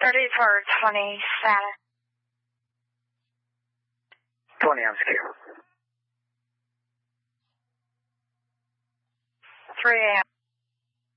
30 for 20 status. 20 on secure. 3 a.m.